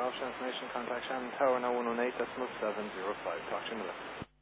offshore information, contact Shannon Tower, now 118.705. Talk to you in a bit.